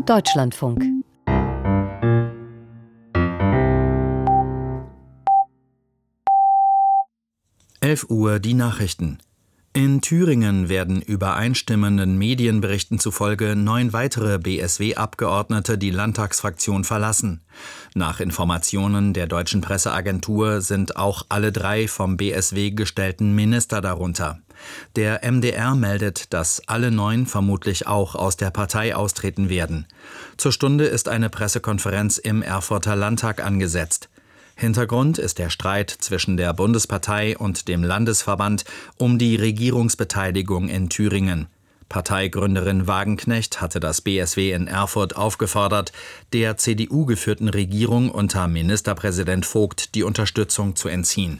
Deutschlandfunk. Uhr die Nachrichten. In Thüringen werden übereinstimmenden Medienberichten zufolge 9 weitere BSW-Abgeordnete die Landtagsfraktion verlassen. Nach Informationen der deutschen Presseagentur sind auch alle 3 vom BSW gestellten Minister darunter. Der MDR meldet, dass alle 9 vermutlich auch aus der Partei austreten werden. Zur Stunde ist eine Pressekonferenz im Erfurter Landtag angesetzt. Hintergrund ist der Streit zwischen der Bundespartei und dem Landesverband um die Regierungsbeteiligung in Thüringen. Parteigründerin Wagenknecht hatte das BSW in Erfurt aufgefordert, der CDU-geführten Regierung unter Ministerpräsident Vogt die Unterstützung zu entziehen.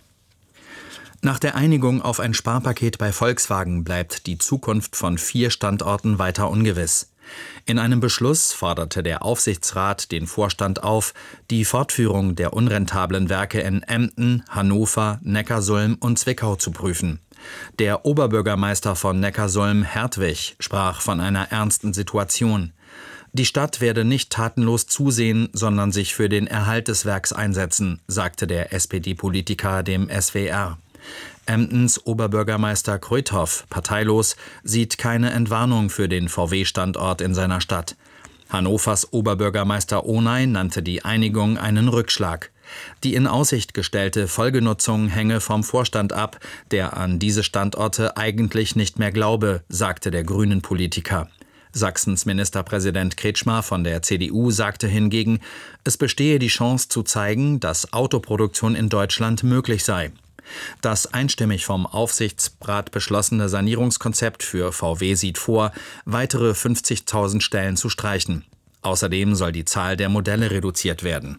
Nach der Einigung auf ein Sparpaket bei Volkswagen bleibt die Zukunft von 4 Standorten weiter ungewiss. In einem Beschluss forderte der Aufsichtsrat den Vorstand auf, die Fortführung der unrentablen Werke in Emden, Hannover, Neckarsulm und Zwickau zu prüfen. Der Oberbürgermeister von Neckarsulm, Hertwig, sprach von einer ernsten Situation. Die Stadt werde nicht tatenlos zusehen, sondern sich für den Erhalt des Werks einsetzen, sagte der SPD-Politiker dem SWR. Emdens Oberbürgermeister Kröthoff, parteilos, sieht keine Entwarnung für den VW-Standort in seiner Stadt. Hannovers Oberbürgermeister Ohney nannte die Einigung einen Rückschlag. Die in Aussicht gestellte Folgenutzung hänge vom Vorstand ab, der an diese Standorte eigentlich nicht mehr glaube, sagte der Grünen-Politiker. Sachsens Ministerpräsident Kretschmer von der CDU sagte hingegen, es bestehe die Chance zu zeigen, dass Autoproduktion in Deutschland möglich sei. Das einstimmig vom Aufsichtsrat beschlossene Sanierungskonzept für VW sieht vor, weitere 50.000 Stellen zu streichen. Außerdem soll die Zahl der Modelle reduziert werden.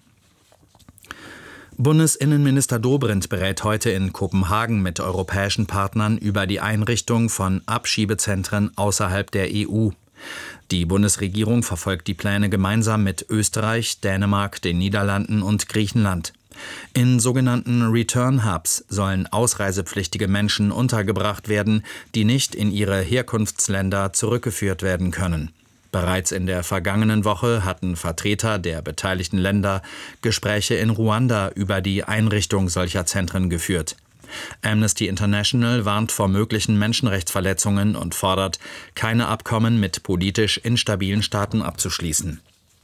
Bundesinnenminister Dobrindt berät heute in Kopenhagen mit europäischen Partnern über die Einrichtung von Abschiebezentren außerhalb der EU. Die Bundesregierung verfolgt die Pläne gemeinsam mit Österreich, Dänemark, den Niederlanden und Griechenland. In sogenannten Return Hubs sollen ausreisepflichtige Menschen untergebracht werden, die nicht in ihre Herkunftsländer zurückgeführt werden können. Bereits in der vergangenen Woche hatten Vertreter der beteiligten Länder Gespräche in Ruanda über die Einrichtung solcher Zentren geführt. Amnesty International warnt vor möglichen Menschenrechtsverletzungen und fordert, keine Abkommen mit politisch instabilen Staaten abzuschließen.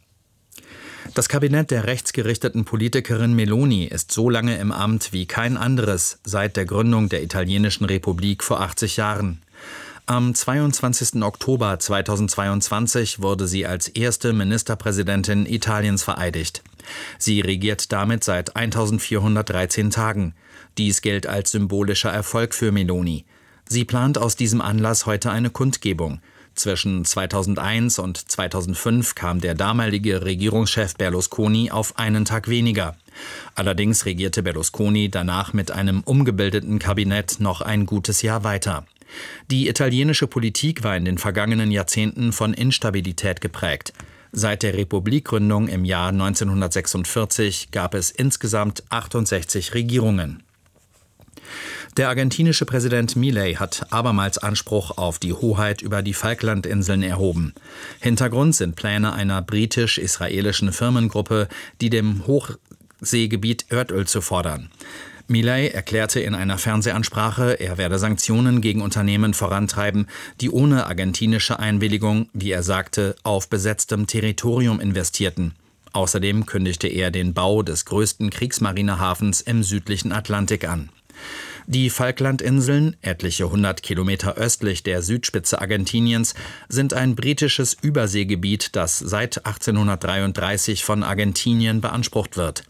Das Kabinett der rechtsgerichteten Politikerin Meloni ist so lange im Amt wie kein anderes seit der Gründung der italienischen Republik vor 80 Jahren. Am 22. Oktober 2022 wurde sie als erste Ministerpräsidentin Italiens vereidigt. Sie regiert damit seit 1413 Tagen. Dies gilt als symbolischer Erfolg für Meloni. Sie plant aus diesem Anlass heute eine Kundgebung. Zwischen 2001 und 2005 kam der damalige Regierungschef Berlusconi auf einen Tag weniger. Allerdings regierte Berlusconi danach mit einem umgebildeten Kabinett noch ein gutes Jahr weiter. Die italienische Politik war in den vergangenen Jahrzehnten von Instabilität geprägt. Seit der Republikgründung im Jahr 1946 gab es insgesamt 68 Regierungen. Der argentinische Präsident Milei hat abermals Anspruch auf die Hoheit über die Falklandinseln erhoben. Hintergrund sind Pläne einer britisch-israelischen Firmengruppe, die dem Hochseegebiet Erdöl zu fordern. Milei erklärte in einer Fernsehansprache, er werde Sanktionen gegen Unternehmen vorantreiben, die ohne argentinische Einwilligung, wie er sagte, auf besetztem Territorium investierten. Außerdem kündigte er den Bau des größten Kriegsmarinehafens im südlichen Atlantik an. Die Falklandinseln, etliche 100 Kilometer östlich der Südspitze Argentiniens, sind ein britisches Überseegebiet, das seit 1833 von Argentinien beansprucht wird.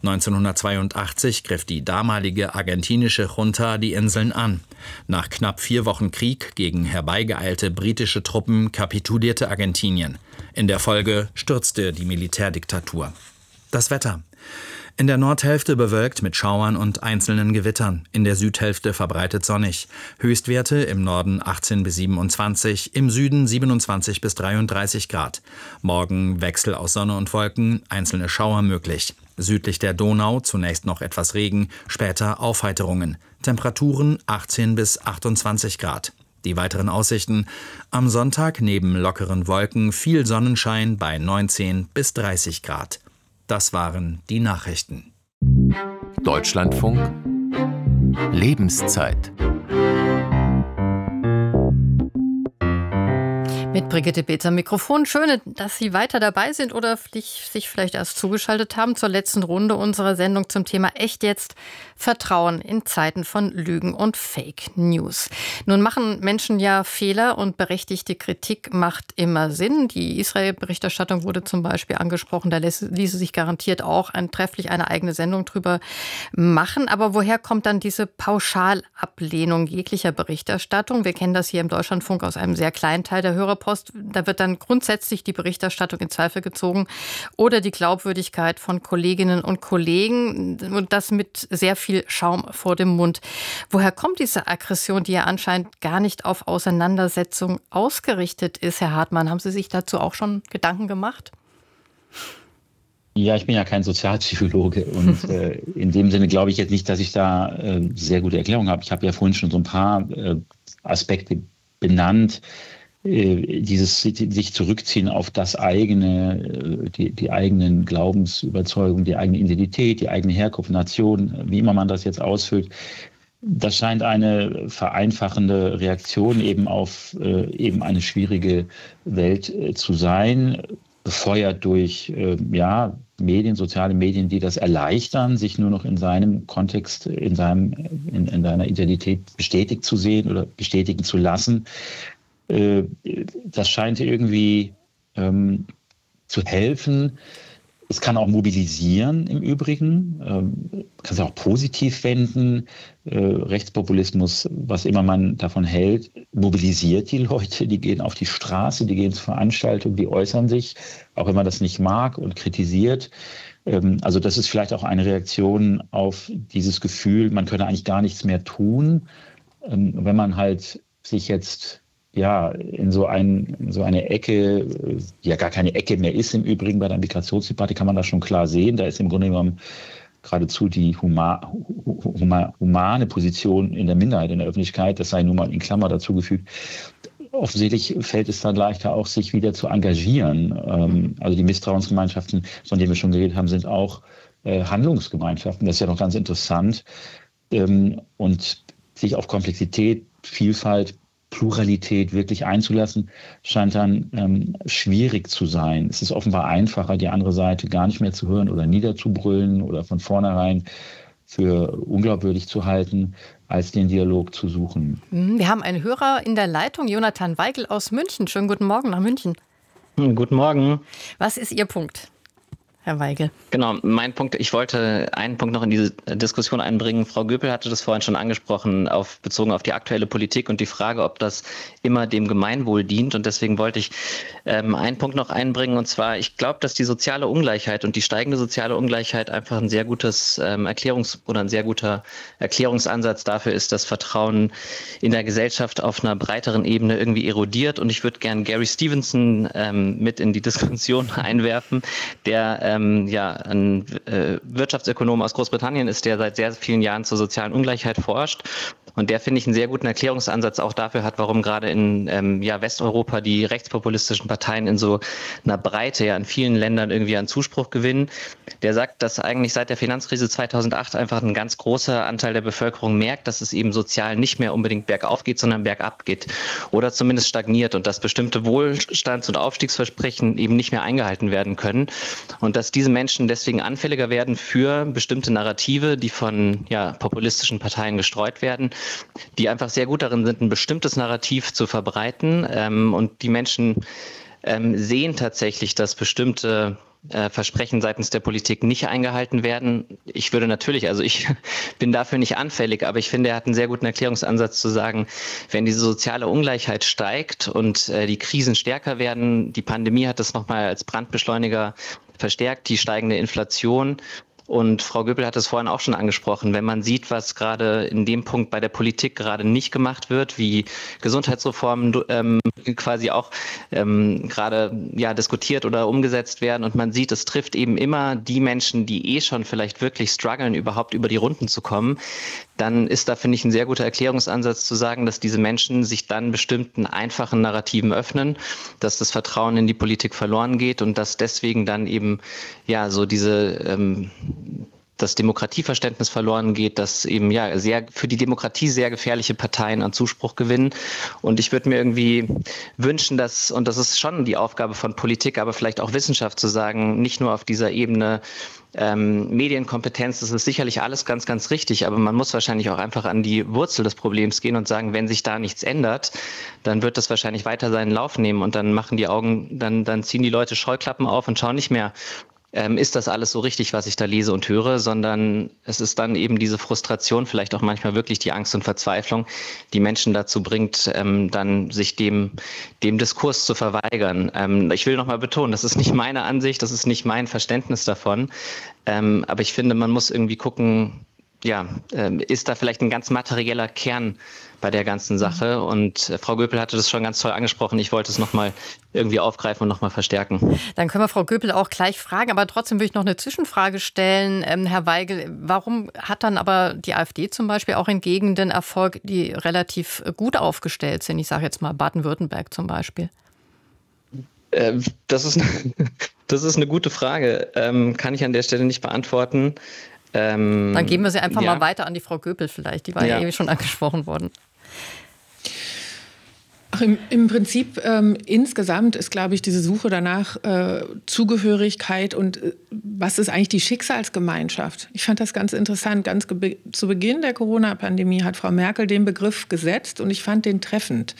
1982 griff die damalige argentinische Junta die Inseln an. Nach knapp 4 Wochen Krieg gegen herbeigeeilte britische Truppen kapitulierte Argentinien. In der Folge stürzte die Militärdiktatur. Das Wetter. In der Nordhälfte bewölkt mit Schauern und einzelnen Gewittern, in der Südhälfte verbreitet sonnig. Höchstwerte im Norden 18 bis 27, im Süden 27 bis 33 Grad. Morgen Wechsel aus Sonne und Wolken, einzelne Schauer möglich. Südlich der Donau zunächst noch etwas Regen, später Aufheiterungen. Temperaturen 18 bis 28 Grad. Die weiteren Aussichten: am Sonntag neben lockeren Wolken viel Sonnenschein bei 19 bis 30 Grad. Das waren die Nachrichten. Deutschlandfunk Lebenszeit. Mit Brigitte Beetz am Mikrofon. Schön, dass Sie weiter dabei sind oder sich vielleicht erst zugeschaltet haben zur letzten Runde unserer Sendung zum Thema Echt jetzt? Vertrauen in Zeiten von Lügen und Fake News. Nun machen Menschen ja Fehler und berechtigte Kritik macht immer Sinn. Die Israel-Berichterstattung wurde zum Beispiel angesprochen. Da ließe sich garantiert auch trefflich eine eigene Sendung drüber machen. Aber woher kommt dann diese Pauschalablehnung jeglicher Berichterstattung? Wir kennen das hier im Deutschlandfunk aus einem sehr kleinen Teil der Hörerpost. Da wird dann grundsätzlich die Berichterstattung in Zweifel gezogen oder die Glaubwürdigkeit von Kolleginnen und Kollegen und das mit sehr viel Schaum vor dem Mund. Woher kommt diese Aggression, die ja anscheinend gar nicht auf Auseinandersetzung ausgerichtet ist, Herr Hartmann? Haben Sie sich dazu auch schon Gedanken gemacht? Ja, ich bin ja kein Sozialpsychologe und in dem Sinne glaube ich jetzt nicht, dass ich da sehr gute Erklärungen habe. Ich habe ja vorhin schon so ein paar Aspekte benannt. Dieses sich zurückziehen auf das eigene, die eigenen Glaubensüberzeugungen, die eigene Identität, die eigene Herkunft, Nation, wie immer man das jetzt ausfüllt, das scheint eine vereinfachende Reaktion eben auf eben eine schwierige Welt zu sein, befeuert durch Medien, soziale Medien, die das erleichtern, sich nur noch in seinem Kontext, in seiner Identität bestätigt zu sehen oder bestätigen zu lassen. Das scheint irgendwie zu helfen. Es kann auch mobilisieren im Übrigen. Man kann es auch positiv wenden. Rechtspopulismus, was immer man davon hält, mobilisiert die Leute. Die gehen auf die Straße, die gehen zu Veranstaltungen, die äußern sich, auch wenn man das nicht mag und kritisiert. Also das ist vielleicht auch eine Reaktion auf dieses Gefühl, man könne eigentlich gar nichts mehr tun. Wenn man halt sich jetzt in so eine Ecke, ja gar keine Ecke mehr ist im Übrigen bei der Migrationsdebatte, kann man das schon klar sehen. Da ist im Grunde genommen geradezu die humane Position in der Minderheit in der Öffentlichkeit, das sei nur mal in Klammer dazugefügt. Offensichtlich fällt es dann leichter auch, sich wieder zu engagieren. Also die Misstrauensgemeinschaften, von denen wir schon geredet haben, sind auch Handlungsgemeinschaften. Das ist ja noch ganz interessant. Und sich auf Komplexität, Vielfalt, Pluralität wirklich einzulassen, scheint dann schwierig zu sein. Es ist offenbar einfacher, die andere Seite gar nicht mehr zu hören oder niederzubrüllen oder von vornherein für unglaubwürdig zu halten, als den Dialog zu suchen. Wir haben einen Hörer in der Leitung, Jonathan Weigel aus München. Schönen guten Morgen nach München. Guten Morgen. Was ist Ihr Punkt, Herr Weigel? Genau, mein Punkt, ich wollte einen Punkt noch in diese Diskussion einbringen. Frau Göpel hatte das vorhin schon angesprochen, bezogen auf die aktuelle Politik und die Frage, ob das immer dem Gemeinwohl dient. Und deswegen wollte ich einen Punkt noch einbringen. Und zwar, ich glaube, dass die soziale Ungleichheit und die steigende soziale Ungleichheit einfach ein sehr gutes ein sehr guter Erklärungsansatz dafür ist, dass Vertrauen in der Gesellschaft auf einer breiteren Ebene irgendwie erodiert. Und ich würde gern Gary Stevenson mit in die Diskussion einwerfen, der ein Wirtschaftsökonom aus Großbritannien ist, der seit sehr vielen Jahren zur sozialen Ungleichheit forscht. Und der, finde ich, einen sehr guten Erklärungsansatz auch dafür hat, warum gerade in Westeuropa die rechtspopulistischen Parteien in so einer Breite in vielen Ländern irgendwie an Zuspruch gewinnen. Der sagt, dass eigentlich seit der Finanzkrise 2008 einfach ein ganz großer Anteil der Bevölkerung merkt, dass es eben sozial nicht mehr unbedingt bergauf geht, sondern bergab geht oder zumindest stagniert und dass bestimmte Wohlstands- und Aufstiegsversprechen eben nicht mehr eingehalten werden können und dass diese Menschen deswegen anfälliger werden für bestimmte Narrative, die von populistischen Parteien gestreut werden, die einfach sehr gut darin sind, ein bestimmtes Narrativ zu verbreiten. Und die Menschen sehen tatsächlich, dass bestimmte Versprechen seitens der Politik nicht eingehalten werden. Ich bin dafür nicht anfällig, aber ich finde, er hat einen sehr guten Erklärungsansatz zu sagen, wenn diese soziale Ungleichheit steigt und die Krisen stärker werden, die Pandemie hat das nochmal als Brandbeschleuniger verstärkt, die steigende Inflation. Und Frau Göpel hat es vorhin auch schon angesprochen, wenn man sieht, was gerade in dem Punkt bei der Politik gerade nicht gemacht wird, wie Gesundheitsreformen quasi auch gerade diskutiert oder umgesetzt werden und man sieht, es trifft eben immer die Menschen, die schon vielleicht wirklich strugglen, überhaupt über die Runden zu kommen, dann ist da, finde ich, ein sehr guter Erklärungsansatz zu sagen, dass diese Menschen sich dann bestimmten einfachen Narrativen öffnen, dass das Vertrauen in die Politik verloren geht und dass deswegen dann eben ja so das Demokratieverständnis verloren geht, dass eben ja sehr für die Demokratie sehr gefährliche Parteien an Zuspruch gewinnen. Und ich würde mir irgendwie wünschen, dass, und das ist schon die Aufgabe von Politik, aber vielleicht auch Wissenschaft zu sagen, nicht nur auf dieser Ebene Medienkompetenz, das ist sicherlich alles ganz, ganz richtig, aber man muss wahrscheinlich auch einfach an die Wurzel des Problems gehen und sagen, wenn sich da nichts ändert, dann wird das wahrscheinlich weiter seinen Lauf nehmen und dann machen die Augen, dann ziehen die Leute Scheuklappen auf und schauen nicht mehr, ist das alles so richtig, was ich da lese und höre, sondern es ist dann eben diese Frustration, vielleicht auch manchmal wirklich die Angst und Verzweiflung, die Menschen dazu bringt, dann sich dem Diskurs zu verweigern. Ich will nochmal betonen, das ist nicht meine Ansicht, das ist nicht mein Verständnis davon, aber ich finde, man muss irgendwie gucken, ja, ist da vielleicht ein ganz materieller Kern bei der ganzen Sache. Und Frau Göpel hatte das schon ganz toll angesprochen. Ich wollte es nochmal irgendwie aufgreifen und nochmal verstärken. Dann können wir Frau Göpel auch gleich fragen. Aber trotzdem würde ich noch eine Zwischenfrage stellen. Herr Weigel, warum hat dann aber die AfD zum Beispiel auch in Gegenden Erfolg, die relativ gut aufgestellt sind? Ich sage jetzt mal Baden-Württemberg zum Beispiel. Das ist eine gute Frage. Kann ich an der Stelle nicht beantworten. Dann geben wir sie einfach mal weiter an die Frau Göpel vielleicht. Die war ja eben schon angesprochen worden. Ach, im Prinzip insgesamt ist, glaube ich, diese Suche danach Zugehörigkeit und was ist eigentlich die Schicksalsgemeinschaft? Ich fand das ganz interessant. Ganz zu Beginn der Corona-Pandemie hat Frau Merkel den Begriff gesetzt und ich fand den treffend.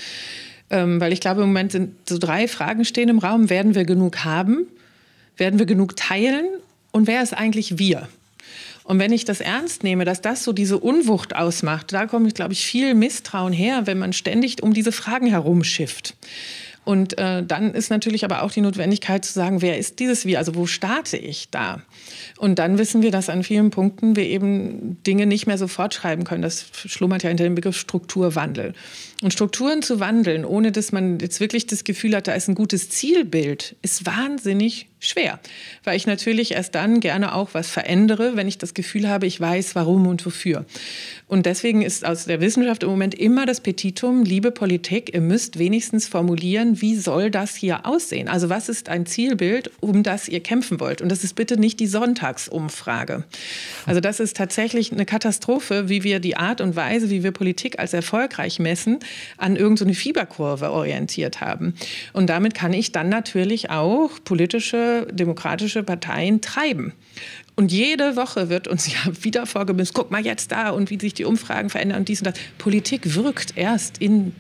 Weil ich glaube, im Moment sind so 3 Fragen stehen im Raum. Werden wir genug haben? Werden wir genug teilen? Und wer ist eigentlich wir? Und wenn ich das ernst nehme, dass das so diese Unwucht ausmacht, da kommt, glaube ich, viel Misstrauen her, wenn man ständig um diese Fragen herumschifft. Und dann ist natürlich aber auch die Notwendigkeit zu sagen, wer ist dieses Wir? Also wo starte ich da? Und dann wissen wir, dass an vielen Punkten wir eben Dinge nicht mehr so fortschreiben können. Das schlummert ja hinter dem Begriff Strukturwandel. Und Strukturen zu wandeln, ohne dass man jetzt wirklich das Gefühl hat, da ist ein gutes Zielbild, ist wahnsinnig schwer. Weil ich natürlich erst dann gerne auch was verändere, wenn ich das Gefühl habe, ich weiß, warum und wofür. Und deswegen ist aus der Wissenschaft im Moment immer das Petitum, liebe Politik, ihr müsst wenigstens formulieren, wie soll das hier aussehen? Also was ist ein Zielbild, um das ihr kämpfen wollt? Und das ist bitte nicht die Sonntagsumfrage. Also das ist tatsächlich eine Katastrophe, wie wir die Art und Weise, wie wir Politik als erfolgreich messen, an irgendeine Fieberkurve orientiert haben. Und damit kann ich dann natürlich auch politische, demokratische Parteien treiben. Und jede Woche wird uns ja wieder vorgemisst, guck mal jetzt da und wie sich die Umfragen verändern und dies und das. Politik wirkt erst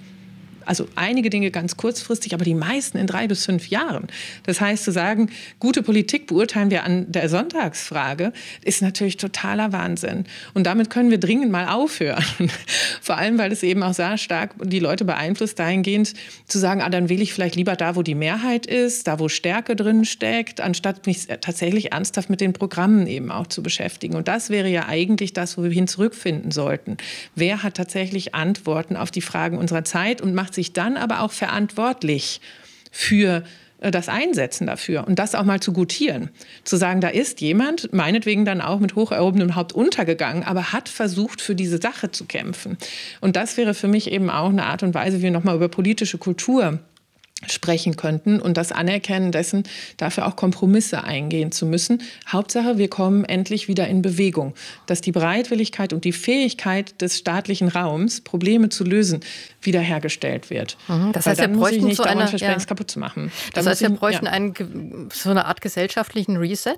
also einige Dinge ganz kurzfristig, aber die meisten in 3 bis 5 Jahren. Das heißt, zu sagen, gute Politik beurteilen wir an der Sonntagsfrage, ist natürlich totaler Wahnsinn. Und damit können wir dringend mal aufhören. Vor allem, weil es eben auch sehr stark die Leute beeinflusst, dahingehend zu sagen, dann wähle ich vielleicht lieber da, wo die Mehrheit ist, da, wo Stärke drin steckt, anstatt mich tatsächlich ernsthaft mit den Programmen eben auch zu beschäftigen. Und das wäre ja eigentlich das, wo wir hin zurückfinden sollten. Wer hat tatsächlich Antworten auf die Fragen unserer Zeit und macht sich dann aber auch verantwortlich für das Einsetzen dafür und das auch mal zu gutieren. Zu sagen, da ist jemand, meinetwegen dann auch mit hoch erhobenem Haupt untergegangen, aber hat versucht, für diese Sache zu kämpfen. Und das wäre für mich eben auch eine Art und Weise, wie wir nochmal über politische Kultur sprechen könnten und das Anerkennen dessen, dafür auch Kompromisse eingehen zu müssen. Hauptsache, wir kommen endlich wieder in Bewegung. Dass die Bereitwilligkeit und die Fähigkeit des staatlichen Raums, Probleme zu lösen, wiederhergestellt wird. Das heißt, wir bräuchten nicht es kaputt zu machen. Das heißt, wir bräuchten so eine Art gesellschaftlichen Reset?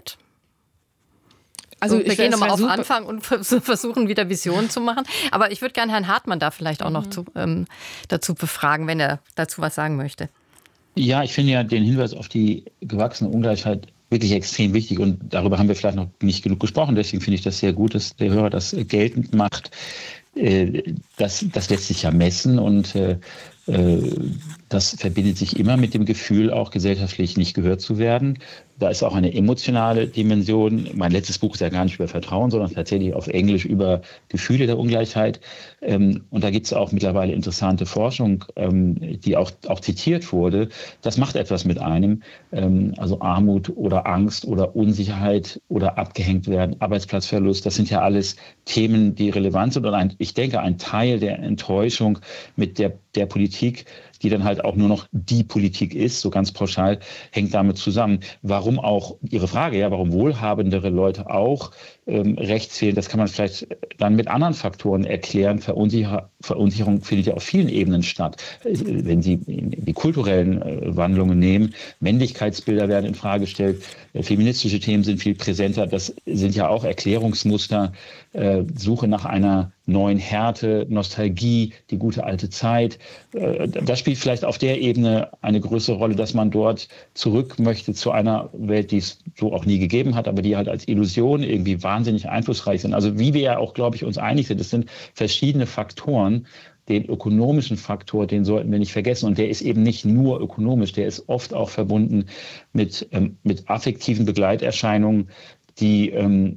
Also wir gehen nochmal auf Anfang und versuchen wieder Visionen zu machen. Aber ich würde gerne Herrn Hartmann da vielleicht auch noch dazu befragen, wenn er dazu was sagen möchte. Ja, ich finde ja den Hinweis auf die gewachsene Ungleichheit wirklich extrem wichtig und darüber haben wir vielleicht noch nicht genug gesprochen. Deswegen finde ich das sehr gut, dass der Hörer das geltend macht. Das lässt sich ja messen und Das verbindet sich immer mit dem Gefühl, auch gesellschaftlich nicht gehört zu werden. Da ist auch eine emotionale Dimension. Mein letztes Buch ist ja gar nicht über Vertrauen, sondern tatsächlich auf Englisch über Gefühle der Ungleichheit. Und da gibt es auch mittlerweile interessante Forschung, die auch zitiert wurde. Das macht etwas mit einem. Also Armut oder Angst oder Unsicherheit oder abgehängt werden, Arbeitsplatzverlust. Das sind ja alles Themen, die relevant sind. Und ich denke, ein Teil der Enttäuschung mit der Politik, die dann halt auch nur noch die Politik ist, so ganz pauschal, hängt damit zusammen. Warum auch, Ihre Frage, ja, warum wohlhabendere Leute auch rechts wählen, das kann man vielleicht dann mit anderen Faktoren erklären. Verunsicherung findet ja auf vielen Ebenen statt. Wenn Sie die kulturellen Wandlungen nehmen, Männlichkeitsbilder werden in Frage gestellt, feministische Themen sind viel präsenter, das sind ja auch Erklärungsmuster, Suche nach einer neuen Härte, Nostalgie, die gute alte Zeit. Das spielt vielleicht auf der Ebene eine größere Rolle, dass man dort zurück möchte zu einer Welt, die es so auch nie gegeben hat, aber die halt als Illusion irgendwie wahnsinnig einflussreich sind. Also wie wir ja auch, glaube ich, uns einig sind, es sind verschiedene Faktoren. Den ökonomischen Faktor, den sollten wir nicht vergessen. Und der ist eben nicht nur ökonomisch, der ist oft auch verbunden mit affektiven Begleiterscheinungen, die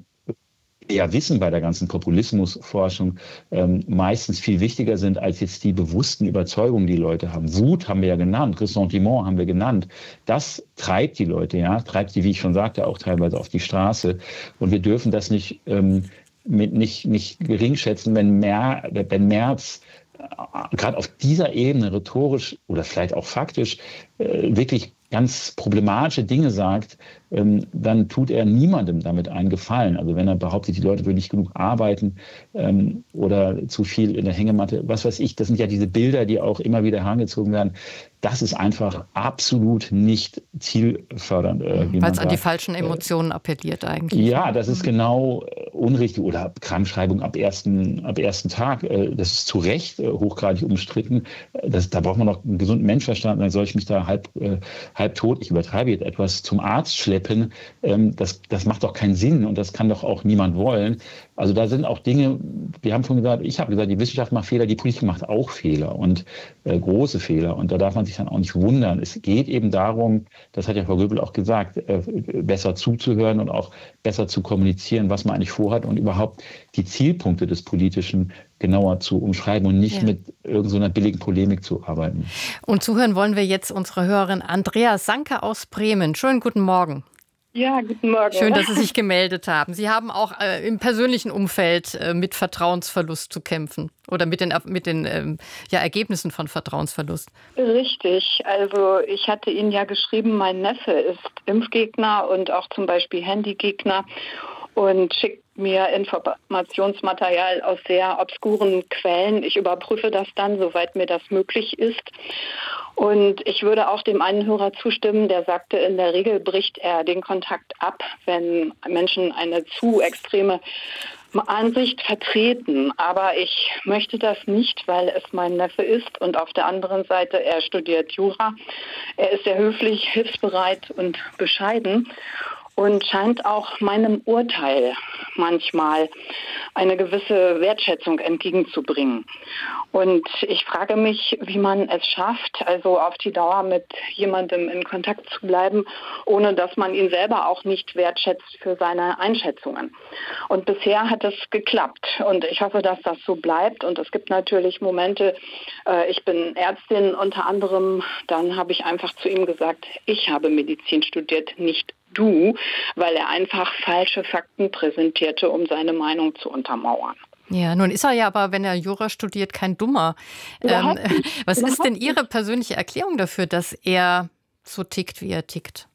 ja wissen bei der ganzen Populismusforschung meistens viel wichtiger sind als jetzt die bewussten Überzeugungen, die Leute haben. Wut haben wir ja genannt, Ressentiment haben wir genannt. Das treibt die Leute, ja, treibt sie, wie ich schon sagte, auch teilweise auf die Straße. Und wir dürfen das nicht gering schätzen, wenn Merz gerade auf dieser Ebene rhetorisch oder vielleicht auch faktisch wirklich ganz problematische Dinge sagt, dann tut er niemandem damit einen Gefallen. Also wenn er behauptet, die Leute würden nicht genug arbeiten oder zu viel in der Hängematte, was weiß ich, das sind ja diese Bilder, die auch immer wieder herangezogen werden. Das ist einfach absolut nicht zielfördernd. Weil es an die falschen Emotionen appelliert eigentlich. Ja, das ist genau unrichtig. Oder Krankschreibung ab ersten Tag. Das ist zu Recht hochgradig umstritten. Da braucht man noch einen gesunden Menschenverstand. Dann soll ich mich da halb tot, ich übertreibe jetzt etwas, zum Arzt schleppen. Das macht doch keinen Sinn und das kann doch auch niemand wollen. Also da sind auch Dinge, ich habe gesagt, die Wissenschaft macht Fehler, die Politik macht auch Fehler und große Fehler. Und da darf man sich dann auch nicht wundern. Es geht eben darum, das hat ja Frau Göbel auch gesagt, besser zuzuhören und auch besser zu kommunizieren, was man eigentlich vorhat und überhaupt die Zielpunkte des Politischen genauer zu umschreiben und nicht mit irgendeiner billigen Polemik zu arbeiten. Und zuhören wollen wir jetzt unsere Hörerin Andrea Sanke aus Bremen. Schönen guten Morgen. Ja, guten Morgen. Schön, dass Sie sich gemeldet haben. Sie haben auch im persönlichen Umfeld mit Vertrauensverlust zu kämpfen oder mit den Ergebnissen von Vertrauensverlust. Richtig. Also ich hatte Ihnen ja geschrieben, mein Neffe ist Impfgegner und auch zum Beispiel Handygegner und schickt mir Informationsmaterial aus sehr obskuren Quellen. Ich überprüfe das dann, soweit mir das möglich ist. Und ich würde auch dem einen Hörer zustimmen, der sagte, in der Regel bricht er den Kontakt ab, wenn Menschen eine zu extreme Ansicht vertreten. Aber ich möchte das nicht, weil es mein Neffe ist. Und auf der anderen Seite, er studiert Jura. Er ist sehr höflich, hilfsbereit und bescheiden. Und scheint auch meinem Urteil manchmal eine gewisse Wertschätzung entgegenzubringen. Und ich frage mich, wie man es schafft, also auf die Dauer mit jemandem in Kontakt zu bleiben, ohne dass man ihn selber auch nicht wertschätzt für seine Einschätzungen. Und bisher hat es geklappt. Und ich hoffe, dass das so bleibt. Und es gibt natürlich Momente, ich bin Ärztin unter anderem, dann habe ich einfach zu ihm gesagt, ich habe Medizin studiert, nicht du, weil er einfach falsche Fakten präsentierte, um seine Meinung zu untermauern. Ja, nun ist er ja aber, wenn er Jura studiert, kein Dummer. Was ist denn Ihre persönliche Erklärung dafür, dass er so tickt, wie er tickt?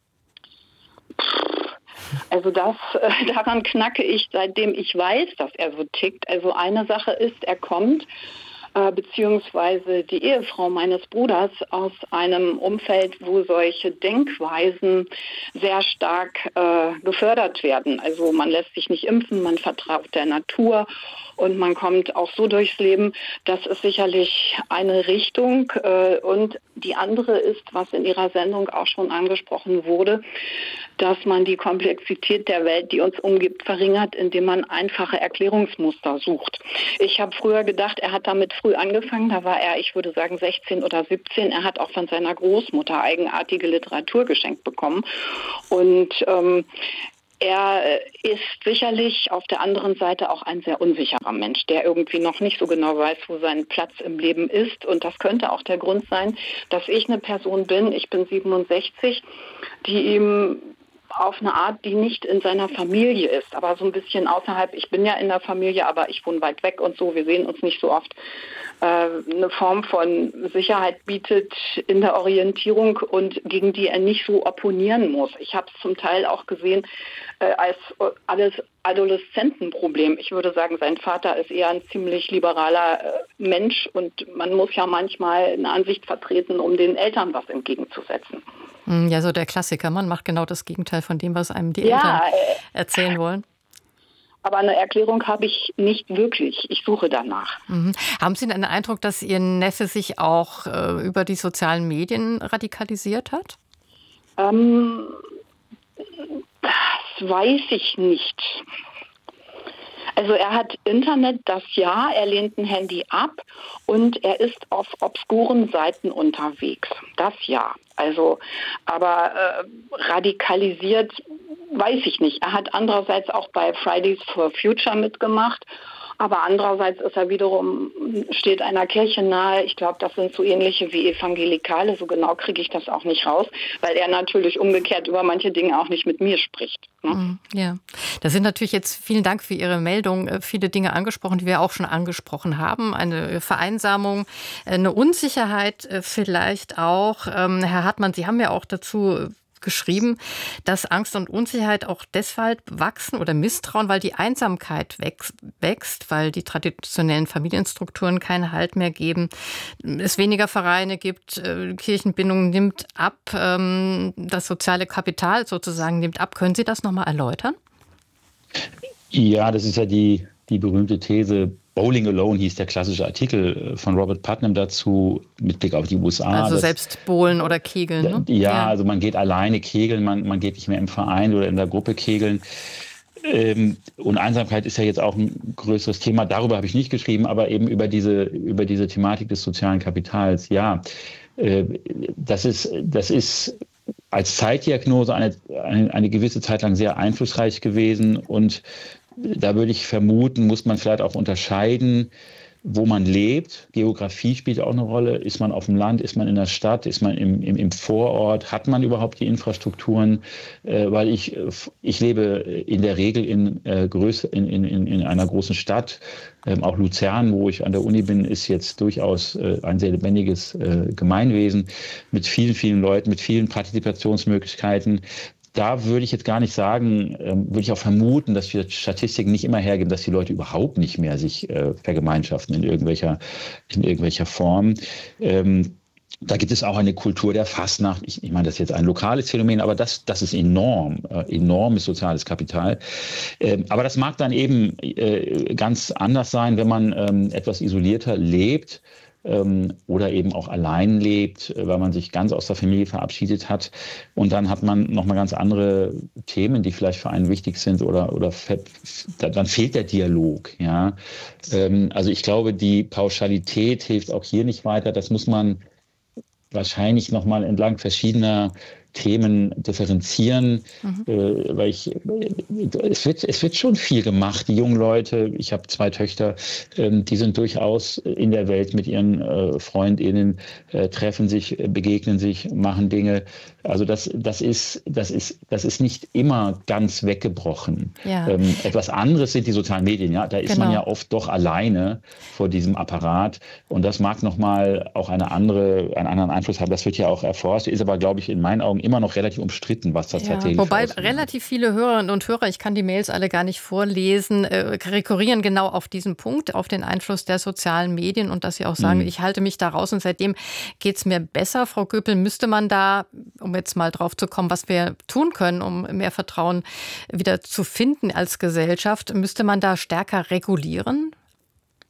Also daran knacke ich, seitdem ich weiß, dass er so tickt. Also eine Sache ist, er kommt beziehungsweise die Ehefrau meines Bruders aus einem Umfeld, wo solche Denkweisen sehr stark gefördert werden. Also man lässt sich nicht impfen, man vertraut der Natur und man kommt auch so durchs Leben. Das ist sicherlich eine Richtung. Und die andere ist, was in Ihrer Sendung auch schon angesprochen wurde, dass man die Komplexität der Welt, die uns umgibt, verringert, indem man einfache Erklärungsmuster sucht. Ich habe früher gedacht, er hat damit früh angefangen. Da war er, ich würde sagen, 16 oder 17. Er hat auch von seiner Großmutter eigenartige Literatur geschenkt bekommen. Und er ist sicherlich auf der anderen Seite auch ein sehr unsicherer Mensch, der irgendwie noch nicht so genau weiß, wo sein Platz im Leben ist. Und das könnte auch der Grund sein, dass ich eine Person bin, ich bin 67, die ihm auf eine Art, die nicht in seiner Familie ist, aber so ein bisschen außerhalb. Ich bin ja in der Familie, aber ich wohne weit weg und so. Wir sehen uns nicht so oft. Eine Form von Sicherheit bietet in der Orientierung und gegen die er nicht so opponieren muss. Ich habe es zum Teil auch gesehen als alles Adoleszentenproblem. Ich würde sagen, sein Vater ist eher ein ziemlich liberaler Mensch und man muss ja manchmal eine Ansicht vertreten, um den Eltern was entgegenzusetzen. Ja, so der Klassiker. Man macht genau das Gegenteil von dem, was einem die Eltern erzählen wollen. Aber eine Erklärung habe ich nicht wirklich. Ich suche danach. Haben Sie den Eindruck, dass Ihr Neffe sich auch über die sozialen Medien radikalisiert hat? Das weiß ich nicht. Also er hat Internet, das ja, er lehnt ein Handy ab und er ist auf obskuren Seiten unterwegs. Das ja. Also, aber radikalisiert weiß ich nicht. Er hat andererseits auch bei Fridays for Future mitgemacht. Aber andererseits ist er wiederum, steht einer Kirche nahe. Ich glaube, das sind so ähnliche wie Evangelikale. So genau kriege ich das auch nicht raus, weil er natürlich umgekehrt über manche Dinge auch nicht mit mir spricht. Ne? Ja, da sind natürlich jetzt, vielen Dank für Ihre Meldung, viele Dinge angesprochen, die wir auch schon angesprochen haben. Eine Vereinsamung, eine Unsicherheit vielleicht auch. Herr Hartmann, Sie haben ja auch dazu geschrieben, dass Angst und Unsicherheit auch deshalb wachsen oder Misstrauen, weil die Einsamkeit wächst, weil die traditionellen Familienstrukturen keinen Halt mehr geben, es weniger Vereine gibt, Kirchenbindung nimmt ab, das soziale Kapital sozusagen nimmt ab. Können Sie das nochmal erläutern? Ja, das ist ja die berühmte These. Bowling Alone hieß der klassische Artikel von Robert Putnam dazu mit Blick auf die USA. Also selbst bowlen oder kegeln, ne? Ja, also man geht alleine kegeln, man geht nicht mehr im Verein oder in der Gruppe kegeln. Und Einsamkeit ist ja jetzt auch ein größeres Thema. Darüber habe ich nicht geschrieben, aber eben über diese Thematik des sozialen Kapitals. Ja, das ist als Zeitdiagnose eine gewisse Zeit lang sehr einflussreich gewesen und da würde ich vermuten, muss man vielleicht auch unterscheiden, wo man lebt. Geografie spielt auch eine Rolle. Ist man auf dem Land, ist man in der Stadt, ist man im Vorort? Hat man überhaupt die Infrastrukturen? Weil ich lebe in der Regel in einer großen Stadt. Auch Luzern, wo ich an der Uni bin, ist jetzt durchaus ein sehr lebendiges Gemeinwesen mit vielen, vielen Leuten, mit vielen Partizipationsmöglichkeiten. Da würde ich jetzt gar nicht sagen, würde ich auch vermuten, dass die Statistiken nicht immer hergeben, dass die Leute überhaupt nicht mehr sich vergemeinschaften in irgendwelcher Form. Da gibt es auch eine Kultur der Fastnacht. Ich meine, das ist jetzt ein lokales Phänomen, aber das ist enormes soziales Kapital. Aber das mag dann eben ganz anders sein, wenn man etwas isolierter lebt. Oder eben auch allein lebt, weil man sich ganz aus der Familie verabschiedet hat. Und dann hat man nochmal ganz andere Themen, die vielleicht für einen wichtig sind oder dann fehlt der Dialog. Ja? Also ich glaube, die Pauschalität hilft auch hier nicht weiter. Das muss man wahrscheinlich nochmal entlang verschiedener Themen differenzieren, weil es wird schon viel gemacht. Die jungen Leute, ich habe 2 Töchter, die sind durchaus in der Welt mit ihren Freundinnen, treffen sich, begegnen sich, machen Dinge. Also das ist nicht immer ganz weggebrochen. Ja. Etwas anderes sind die sozialen Medien. Ja, da ist man ja oft doch alleine vor diesem Apparat und das mag nochmal auch einen anderen Einfluss haben. Das wird ja auch erforscht, ist aber, glaube ich, in meinen Augen immer noch relativ umstritten, was das tatsächlich ist. Wobei relativ viele Hörerinnen und Hörer, ich kann die Mails alle gar nicht vorlesen, rekurrieren genau auf diesen Punkt, auf den Einfluss der sozialen Medien und dass sie auch sagen, ich halte mich da raus und seitdem geht es mir besser. Frau Göpel, müsste man da, um jetzt mal drauf zu kommen, was wir tun können, um mehr Vertrauen wieder zu finden als Gesellschaft, müsste man da stärker regulieren?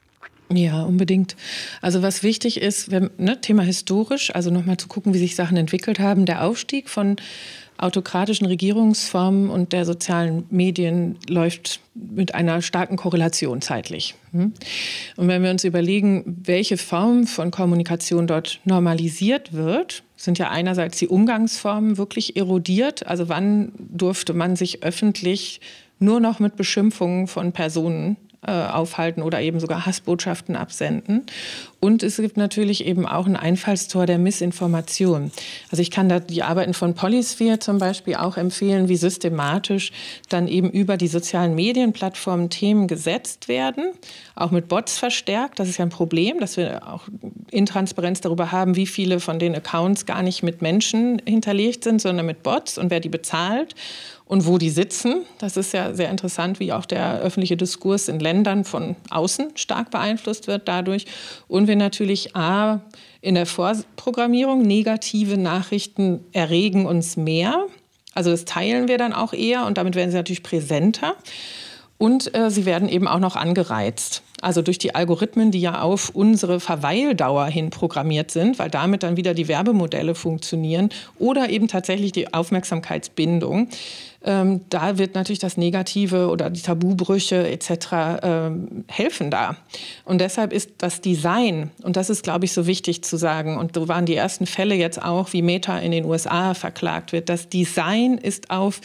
Ja, unbedingt. Also was wichtig ist, Thema historisch, also nochmal zu gucken, wie sich Sachen entwickelt haben. Der Aufstieg von autokratischen Regierungsformen und der sozialen Medien läuft mit einer starken Korrelation zeitlich. Und wenn wir uns überlegen, welche Form von Kommunikation dort normalisiert wird, sind ja einerseits die Umgangsformen wirklich erodiert. Also wann durfte man sich öffentlich nur noch mit Beschimpfungen von Personen aufhalten oder eben sogar Hassbotschaften absenden. Und es gibt natürlich eben auch ein Einfallstor der Missinformation. Also ich kann da die Arbeiten von Polysphere zum Beispiel auch empfehlen, wie systematisch dann eben über die sozialen Medienplattformen Themen gesetzt werden, auch mit Bots verstärkt. Das ist ja ein Problem, dass wir auch Intransparenz darüber haben, wie viele von den Accounts gar nicht mit Menschen hinterlegt sind, sondern mit Bots und wer die bezahlt. Und wo die sitzen, das ist ja sehr interessant, wie auch der öffentliche Diskurs in Ländern von außen stark beeinflusst wird dadurch. Und wir natürlich in der Vorprogrammierung, negative Nachrichten erregen uns mehr. Also das teilen wir dann auch eher und damit werden sie natürlich präsenter. Und sie werden eben auch noch angereizt. Also durch die Algorithmen, die ja auf unsere Verweildauer hin programmiert sind, weil damit dann wieder die Werbemodelle funktionieren oder eben tatsächlich die Aufmerksamkeitsbindung. Da wird natürlich das Negative oder die Tabubrüche etc. Helfen da. Und deshalb ist das Design, und das ist, glaube ich, so wichtig zu sagen, und so waren die ersten Fälle jetzt auch, wie Meta in den USA verklagt wird, das Design ist auf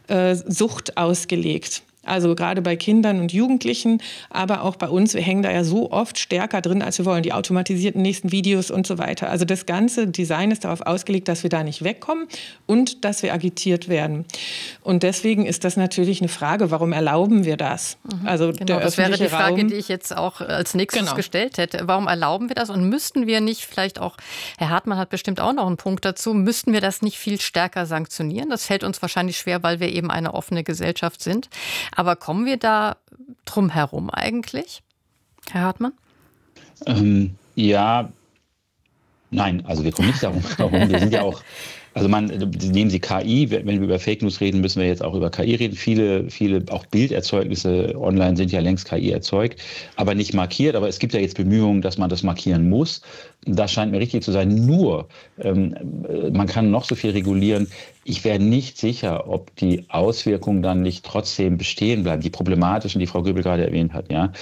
Sucht ausgelegt. Also gerade bei Kindern und Jugendlichen, aber auch bei uns, wir hängen da ja so oft stärker drin, als wir wollen, die automatisierten nächsten Videos und so weiter. Also das ganze Design ist darauf ausgelegt, dass wir da nicht wegkommen und dass wir agitiert werden. Und deswegen ist das natürlich eine Frage, warum erlauben wir das? Also genau, das wäre die Frage, die ich jetzt auch als nächstes gestellt hätte. Warum erlauben wir das und müssten wir nicht vielleicht auch, Herr Hartmann hat bestimmt auch noch einen Punkt dazu, müssten wir das nicht viel stärker sanktionieren? Das fällt uns wahrscheinlich schwer, weil wir eben eine offene Gesellschaft sind. Aber kommen wir da drum herum eigentlich, Herr Hartmann? Ja, nein, also wir kommen nicht darum. Wir sind ja auch, also nehmen Sie KI, wenn wir über Fake News reden, müssen wir jetzt auch über KI reden. Viele auch Bilderzeugnisse online sind ja längst KI erzeugt, aber nicht markiert. Aber es gibt ja jetzt Bemühungen, dass man das markieren muss. Das scheint mir richtig zu sein. Nur, man kann noch so viel regulieren. Ich wäre nicht sicher, ob die Auswirkungen dann nicht trotzdem bestehen bleiben, die problematischen, die Frau Göbel gerade erwähnt hat. Ja,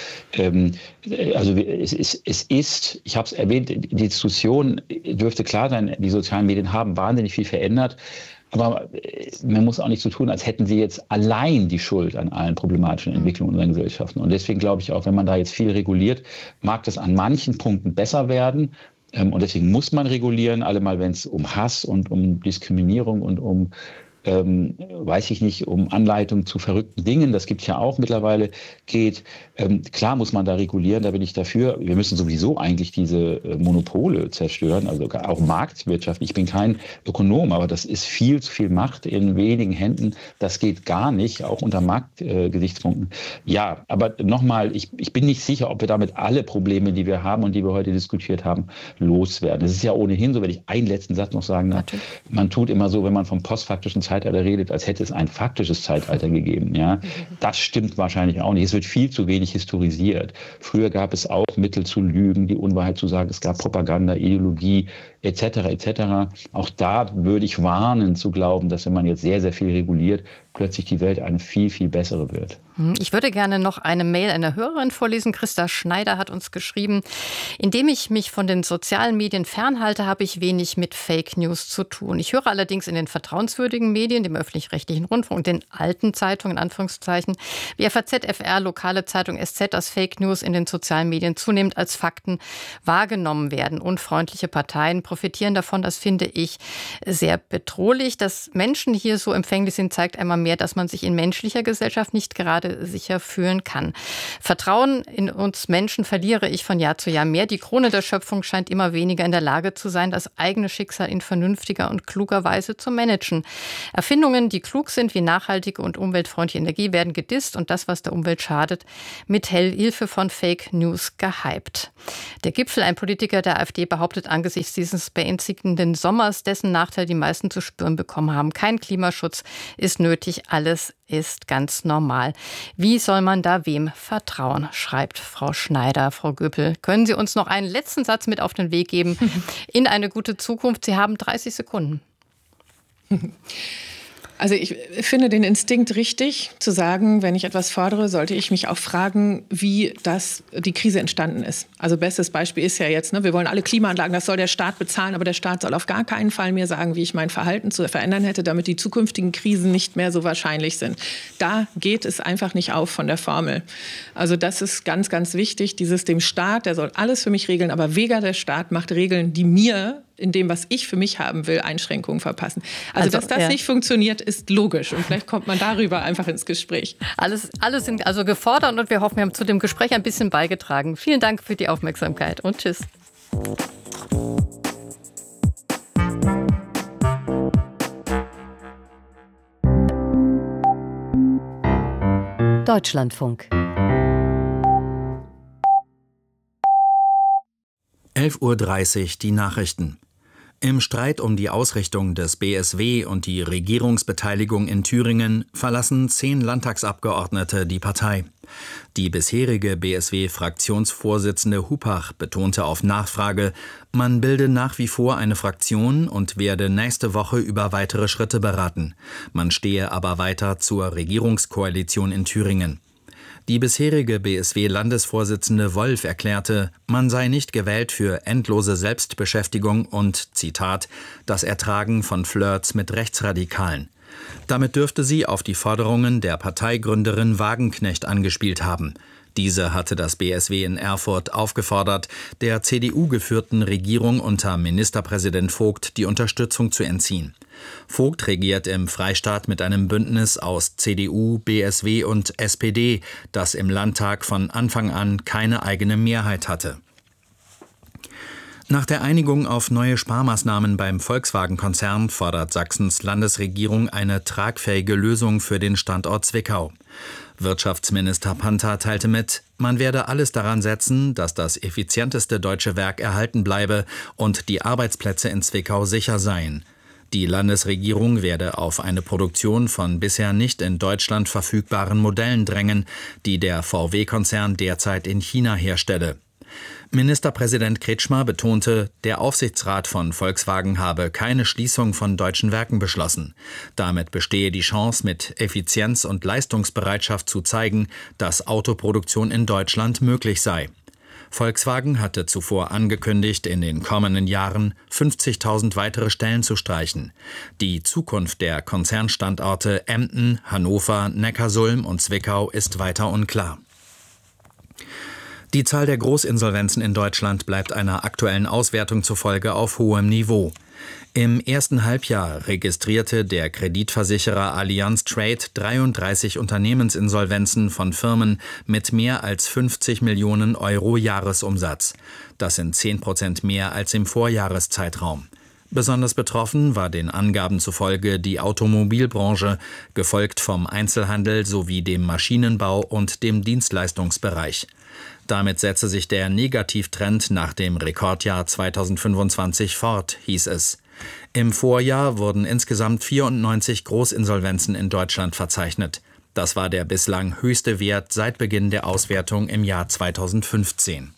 also es ist, ich habe es erwähnt, die Diskussion dürfte klar sein, die sozialen Medien haben wahnsinnig viel verändert. Aber man muss auch nicht so tun, als hätten sie jetzt allein die Schuld an allen problematischen Entwicklungen unserer Gesellschaften. Und deswegen glaube ich auch, wenn man da jetzt viel reguliert, mag das an manchen Punkten besser werden. Und deswegen muss man regulieren, allemal wenn es um Hass und um Diskriminierung und um weiß ich nicht, um Anleitung zu verrückten Dingen, das gibt es ja auch mittlerweile, geht. Klar muss man da regulieren, da bin ich dafür. Wir müssen sowieso eigentlich diese Monopole zerstören, also auch Marktwirtschaft. Ich bin kein Ökonom, aber das ist viel zu viel Macht in wenigen Händen. Das geht gar nicht, auch unter Marktgesichtspunkten. Ja, aber nochmal, ich bin nicht sicher, ob wir damit alle Probleme, die wir haben und die wir heute diskutiert haben, loswerden. Es ist ja ohnehin so, wenn ich einen letzten Satz noch sagen darf, man tut immer so, wenn man vom postfaktischen Zeitalter redet, als hätte es ein faktisches Zeitalter gegeben. Ja, das stimmt wahrscheinlich auch nicht. Es wird viel zu wenig historisiert. Früher gab es auch Mittel zu lügen, die Unwahrheit zu sagen. Es gab Propaganda, Ideologie etc. etc. Auch da würde ich warnen zu glauben, dass wenn man jetzt sehr, sehr viel reguliert, plötzlich die Welt eine viel, viel bessere wird. Ich würde gerne noch eine Mail einer Hörerin vorlesen. Christa Schneider hat uns geschrieben: Indem ich mich von den sozialen Medien fernhalte, habe ich wenig mit Fake News zu tun. Ich höre allerdings in den vertrauenswürdigen Medien, dem öffentlich-rechtlichen Rundfunk und den alten Zeitungen, in Anführungszeichen, wie FAZ, FR, lokale Zeitung SZ, dass Fake News in den sozialen Medien zunehmend als Fakten wahrgenommen werden. Unfreundliche Parteien profitieren davon. Das finde ich sehr bedrohlich. Dass Menschen hier so empfänglich sind, zeigt einmal mehr, dass man sich in menschlicher Gesellschaft nicht gerade sicher fühlen kann. Vertrauen in uns Menschen verliere ich von Jahr zu Jahr mehr. Die Krone der Schöpfung scheint immer weniger in der Lage zu sein, das eigene Schicksal in vernünftiger und kluger Weise zu managen. Erfindungen, die klug sind, wie nachhaltige und umweltfreundliche Energie, werden gedisst und das, was der Umwelt schadet, mit Hilfe von Fake News gehypt. Der Gipfel, ein Politiker der AfD, behauptet angesichts dieses des beängstigenden Sommers, dessen Nachteil die meisten zu spüren bekommen haben. Kein Klimaschutz ist nötig, alles ist ganz normal. Wie soll man da wem vertrauen, schreibt Frau Schneider. Frau Göpel, können Sie uns noch einen letzten Satz mit auf den Weg geben in eine gute Zukunft? Sie haben 30 Sekunden. Also ich finde den Instinkt richtig, zu sagen, wenn ich etwas fordere, sollte ich mich auch fragen, wie die Krise entstanden ist. Also bestes Beispiel ist ja jetzt, wir wollen alle Klimaanlagen, das soll der Staat bezahlen, aber der Staat soll auf gar keinen Fall mir sagen, wie ich mein Verhalten zu verändern hätte, damit die zukünftigen Krisen nicht mehr so wahrscheinlich sind. Da geht es einfach nicht auf von der Formel. Also das ist ganz, ganz wichtig, dem Staat, der soll alles für mich regeln, aber weder der Staat macht Regeln, die mir in dem, was ich für mich haben will, Einschränkungen verpassen. Also dass das nicht funktioniert, ist logisch. Und vielleicht kommt man darüber einfach ins Gespräch. Alles sind also gefordert und wir hoffen, wir haben zu dem Gespräch ein bisschen beigetragen. Vielen Dank für die Aufmerksamkeit und tschüss. Deutschlandfunk. 11:30 Uhr die Nachrichten. Im Streit um die Ausrichtung des BSW und die Regierungsbeteiligung in Thüringen verlassen 10 Landtagsabgeordnete die Partei. Die bisherige BSW-Fraktionsvorsitzende Hupach betonte auf Nachfrage, man bilde nach wie vor eine Fraktion und werde nächste Woche über weitere Schritte beraten. Man stehe aber weiter zur Regierungskoalition in Thüringen. Die bisherige BSW-Landesvorsitzende Wolf erklärte, man sei nicht gewählt für endlose Selbstbeschäftigung und, Zitat, das Ertragen von Flirts mit Rechtsradikalen. Damit dürfte sie auf die Forderungen der Parteigründerin Wagenknecht angespielt haben. Diese hatte das BSW in Erfurt aufgefordert, der CDU-geführten Regierung unter Ministerpräsident Vogt die Unterstützung zu entziehen. Vogt regiert im Freistaat mit einem Bündnis aus CDU, BSW und SPD, das im Landtag von Anfang an keine eigene Mehrheit hatte. Nach der Einigung auf neue Sparmaßnahmen beim Volkswagen-Konzern fordert Sachsens Landesregierung eine tragfähige Lösung für den Standort Zwickau. Wirtschaftsminister Panther teilte mit, man werde alles daran setzen, dass das effizienteste deutsche Werk erhalten bleibe und die Arbeitsplätze in Zwickau sicher seien. Die Landesregierung werde auf eine Produktion von bisher nicht in Deutschland verfügbaren Modellen drängen, die der VW-Konzern derzeit in China herstelle. Ministerpräsident Kretschmer betonte, der Aufsichtsrat von Volkswagen habe keine Schließung von deutschen Werken beschlossen. Damit bestehe die Chance, mit Effizienz und Leistungsbereitschaft zu zeigen, dass Autoproduktion in Deutschland möglich sei. Volkswagen hatte zuvor angekündigt, in den kommenden Jahren 50.000 weitere Stellen zu streichen. Die Zukunft der Konzernstandorte Emden, Hannover, Neckarsulm und Zwickau ist weiter unklar. Die Zahl der Großinsolvenzen in Deutschland bleibt einer aktuellen Auswertung zufolge auf hohem Niveau. Im ersten Halbjahr registrierte der Kreditversicherer Allianz Trade 33 Unternehmensinsolvenzen von Firmen mit mehr als 50 Millionen Euro Jahresumsatz. Das sind 10% mehr als im Vorjahreszeitraum. Besonders betroffen war den Angaben zufolge die Automobilbranche, gefolgt vom Einzelhandel sowie dem Maschinenbau und dem Dienstleistungsbereich. Damit setze sich der Negativtrend nach dem Rekordjahr 2025 fort, hieß es. Im Vorjahr wurden insgesamt 94 Großinsolvenzen in Deutschland verzeichnet. Das war der bislang höchste Wert seit Beginn der Auswertung im Jahr 2015.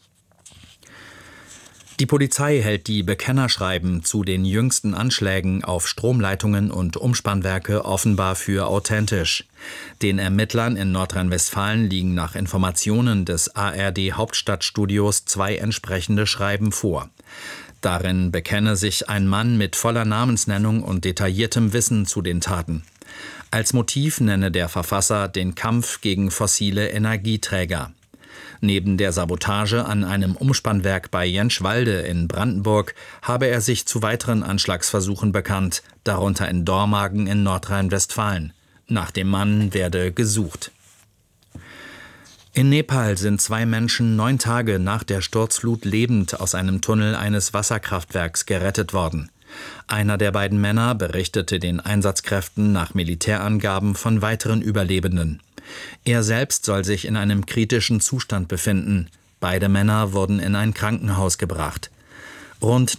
Die Polizei hält die Bekennerschreiben zu den jüngsten Anschlägen auf Stromleitungen und Umspannwerke offenbar für authentisch. Den Ermittlern in Nordrhein-Westfalen liegen nach Informationen des ARD Hauptstadtstudios 2 entsprechende Schreiben vor. Darin bekenne sich ein Mann mit voller Namensnennung und detailliertem Wissen zu den Taten. Als Motiv nenne der Verfasser den Kampf gegen fossile Energieträger. Neben der Sabotage an einem Umspannwerk bei Jentschwalde in Brandenburg habe er sich zu weiteren Anschlagsversuchen bekannt, darunter in Dormagen in Nordrhein-Westfalen. Nach dem Mann werde gesucht. In Nepal sind 2 Menschen 9 Tage nach der Sturzflut lebend aus einem Tunnel eines Wasserkraftwerks gerettet worden. Einer der beiden Männer berichtete den Einsatzkräften nach Militärangaben von weiteren Überlebenden. Er selbst soll sich in einem kritischen Zustand befinden. Beide Männer wurden in ein Krankenhaus gebracht. Rund